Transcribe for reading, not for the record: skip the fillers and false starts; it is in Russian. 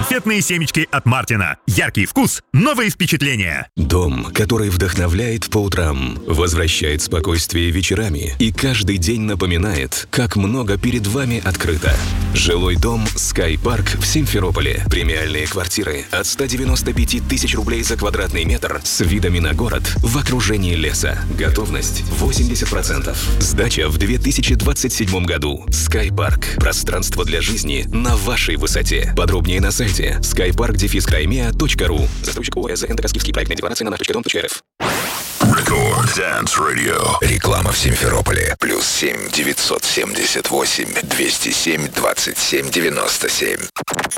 Конфетные семечки от Мартина. Яркий вкус, новые впечатления. Дом, который вдохновляет по утрам, возвращает спокойствие вечерами и каждый день напоминает, как много перед вами открыто. Жилой дом Sky Park в Симферополе. Премиальные квартиры от 195 тысяч рублей за квадратный метр с видами на город в окружении леса. Готовность 80%. Сдача в 2027 году. Sky Park. Пространство для жизни на вашей высоте. Подробнее на сайте skypark-crimea.ru. Застройщик ОС Энтокоскивский. Проектная декларация на наш.дом.рф. Record Dance Radio. Реклама в Симферополе. +7 978 207 27 97.